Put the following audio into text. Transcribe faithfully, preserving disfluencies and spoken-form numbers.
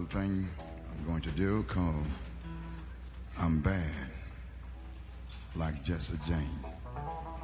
little thing I'm going to do called I'm Bad Like Jesse Jane.